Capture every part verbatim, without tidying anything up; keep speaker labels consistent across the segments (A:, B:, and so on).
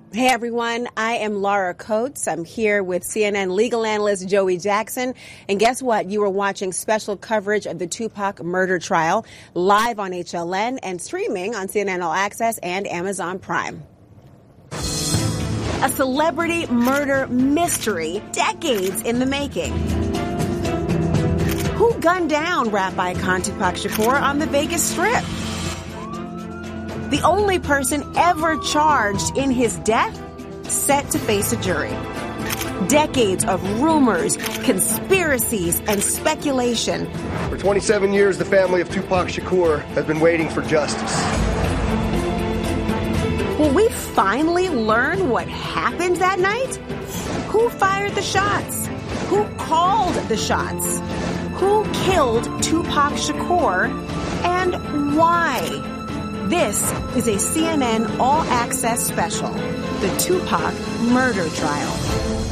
A: Hey, everyone. I am Laura Coates. I'm here with C N N legal analyst Joey Jackson. And guess what? You are watching special coverage of the Tupac murder trial live on H L N and streaming on C N N All Access and Amazon Prime. A celebrity murder mystery decades in the making. Who gunned down rap icon Tupac Shakur on the Vegas Strip? The only person ever charged in his death set to face a jury. Decades of rumors, conspiracies, and speculation.
B: For twenty-seven years, the family of Tupac Shakur has been waiting for justice.
A: Will we finally learn what happened that night? Who fired the shots? Who called the shots? Who killed Tupac Shakur? And why? This is a C N N All Access special, the Tupac murder trial.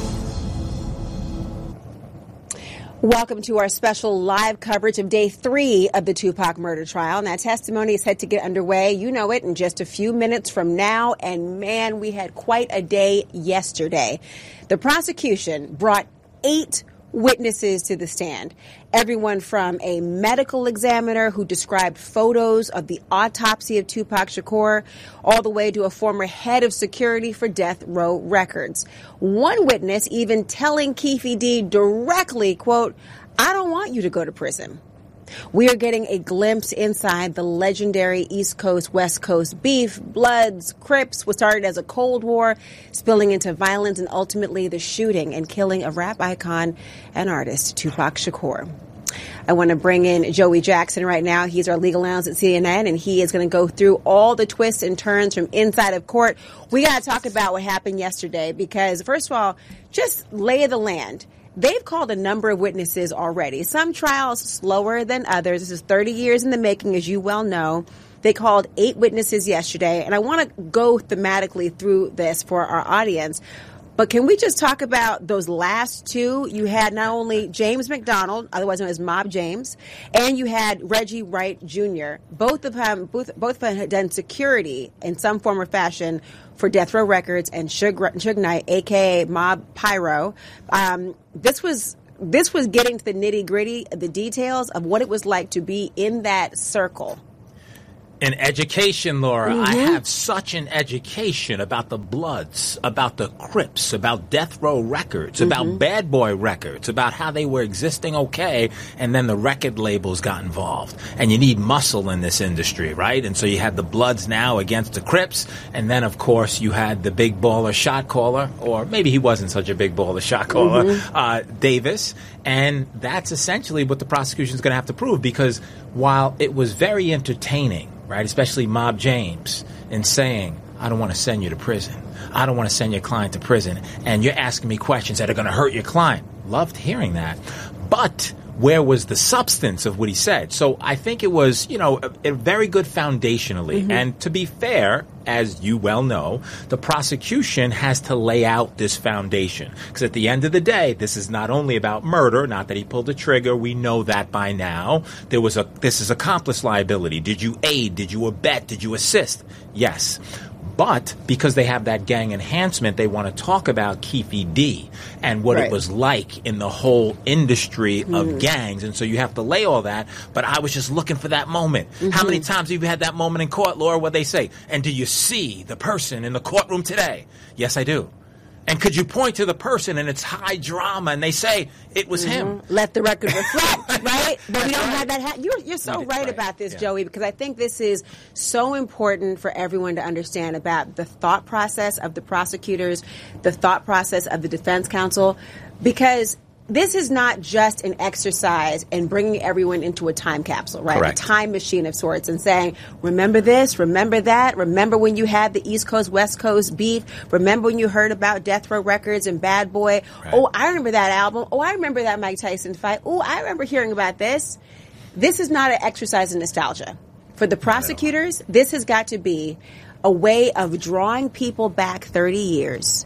A: Welcome to our special live coverage of day three of the Tupac murder trial. And that testimony is set to get underway, you know it, in just a few minutes from now. And man, we had quite a day yesterday. The prosecution brought eight witnesses to the stand. Everyone from a medical examiner who described photos of the autopsy of Tupac Shakur, all the way to a former head of security for Death Row Records. One witness even telling Keffe D directly, quote, "I don't want you to go to prison." We are getting a glimpse inside the legendary East Coast, West Coast beef, Bloods, Crips, what started as a Cold War, spilling into violence and ultimately the shooting and killing of rap icon and artist Tupac Shakur. I want to bring in Joey Jackson right now. He's our legal analyst at C N N, and he is going to go through all the twists and turns from inside of court. We got to talk about what happened yesterday because, first of all, just lay of the land. They've called a number of witnesses already. Some trials slower than others. This is thirty years in the making, as you well know. They called eight witnesses yesterday, and I want to go thematically through this for our audience. But can we just talk about those last two? You had not only James McDonald, otherwise known as Mob James, and you had Reggie Wright Junior Both of them, both, both of them had done security in some form or fashion for Death Row Records and Suge, Suge Knight, a k a. Mob Pyro. Um, this was this was getting to the nitty-gritty, the details of what it was like to be in that circle.
C: An education, Laura.
A: Mm-hmm.
C: I have such an education about the Bloods, about the Crips, about Death Row Records, mm-hmm. about Bad Boy Records, about how they were existing okay, and then the record labels got involved. And you need muscle in this industry, right? And so you had the Bloods now against the Crips, and then, of course, you had the big baller shot caller, or maybe he wasn't such a big baller shot caller, mm-hmm. uh, Davis. And that's essentially what the prosecution is going to have to prove, because while it was very entertaining, right, especially Mob James, in saying, I don't want to send you to prison. I don't want to send your client to prison. And you're asking me questions that are going to hurt your client. Loved hearing that. But where was the substance of what he said? So I think it was, you know, a, a very good foundationally. Mm-hmm. And to be fair, as you well know, the prosecution has to lay out this foundation. Because at the end of the day, this is not only about murder, not that he pulled the trigger, we know that by now. There was a, this is accomplice liability. Did you aid? Did you abet? Did you assist? Yes. But because they have that gang enhancement, they want to talk about Keffe D and what right. it was like in the whole industry mm. of gangs. And so you have to lay all that. But I was just looking for that moment. Mm-hmm. How many times have you had that moment in court, Laura, where they say, and do you see the person in the courtroom today? Yes, I do. And could you point to the person and it's high drama and they say it was mm-hmm. him?
A: Let the record reflect, right? But we don't have that. Ha- you're, you're so right, right about this, yeah. Joey, because I think this is so important for everyone to understand about the thought process of the prosecutors, the thought process of the defense counsel, because this is not just an exercise in bringing everyone into a time capsule, right?
C: Correct.
A: A time machine of sorts and saying, remember this, remember that, remember when you had the East Coast, West Coast beef, remember when you heard about Death Row Records and Bad Boy. Right. Oh, I remember that album. Oh, I remember that Mike Tyson fight. Oh, I remember hearing about this. This is not an exercise in nostalgia. For the prosecutors, this has got to be a way of drawing people back thirty years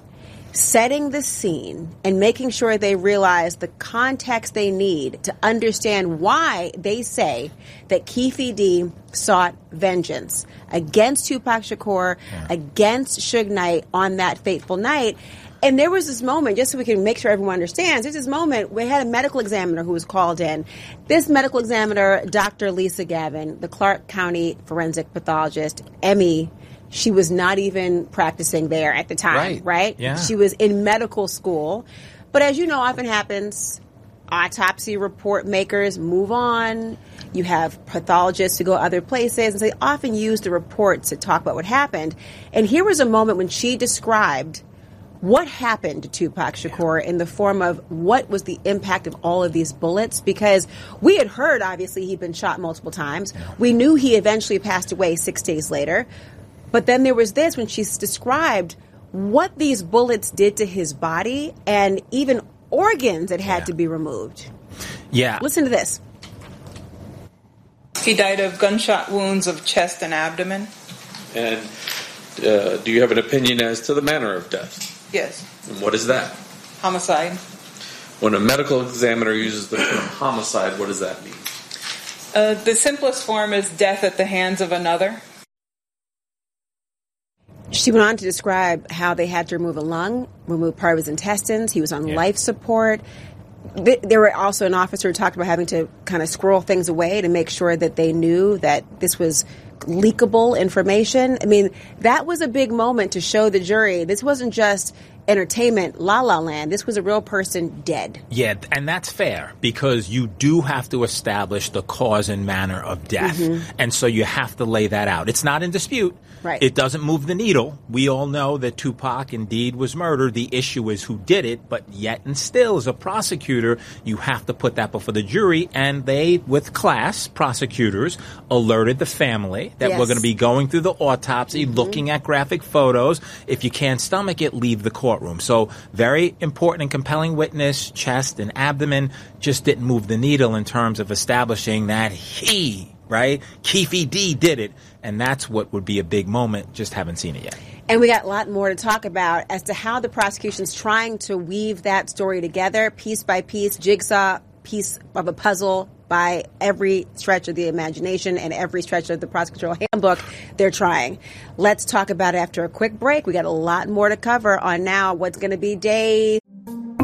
A: setting the scene and making sure they realize the context they need to understand why they say that Keffe D sought vengeance against Tupac Shakur, yeah. against Suge Knight on that fateful night. And there was this moment, just so we can make sure everyone understands, there's this moment, we had a medical examiner who was called in. This medical examiner, Doctor Lisa Gavin, the Clark County forensic pathologist, Emmy, she was not even practicing there at the time, right? right?
C: Yeah.
A: She was in medical school. But as you know often happens, autopsy report makers move on. You have pathologists who go other places, and so they often use the reports to talk about what happened. And here was a moment when she described what happened to Tupac Shakur in the form of what was the impact of all of these bullets, because we had heard, obviously, he'd been shot multiple times. We knew he eventually passed away six days later. But then there was this when she described what these bullets did to his body and even organs that had
C: yeah.
A: to be removed.
C: Yeah.
A: Listen to this.
D: He died of gunshot wounds of chest and abdomen.
E: And uh, do you have an opinion as to the manner of death?
D: Yes.
E: And what is that?
D: Homicide.
E: When a medical examiner uses the term homicide, what does that mean?
D: Uh, the simplest form is death at the hands of another.
A: She went on to describe how they had to remove a lung, remove part of his intestines. He was on yeah. life support. There were also an officer who talked about having to kind of squirrel things away to make sure that they knew that this was leakable information. I mean, that was a big moment to show the jury this wasn't just entertainment, La La Land. This was a real person dead.
C: Yeah, and that's fair because you do have to establish the cause and manner of death. Mm-hmm. And so you have to lay that out. It's not in dispute.
A: Right.
C: It doesn't move the needle. We all know that Tupac indeed was murdered. The issue is who did it, but yet and still, as a prosecutor, you have to put that before the jury. And they, with class, prosecutors, alerted the family that
A: yes.
C: we're going to be going through the autopsy,
A: mm-hmm.
C: looking at graphic photos. If you can't stomach it, leave the courtroom. So very important and compelling witness, chest and abdomen, just didn't move the needle in terms of establishing that he, right, Keffe D did it. And that's what would be a big moment. Just haven't seen it yet.
A: And we got a lot more to talk about as to how the prosecution's trying to weave that story together, piece by piece, jigsaw piece of a puzzle by every stretch of the imagination and every stretch of the prosecutorial handbook. They're trying. Let's talk about it after a quick break. We got a lot more to cover on now what's going to be day